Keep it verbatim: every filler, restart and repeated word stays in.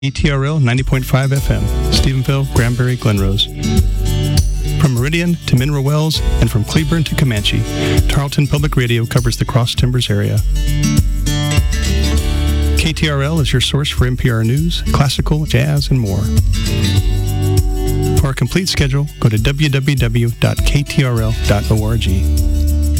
E T R L ninety point five F M, Stephenville, Granbury, Glenrose. From Meridian to Mineral Wells and from Cleburne to Comanche, Tarleton Public Radio covers the Cross Timbers area. K T R L is your source for N P R news, classical, jazz, and more. For our complete schedule, go to w w w dot k t r l dot org.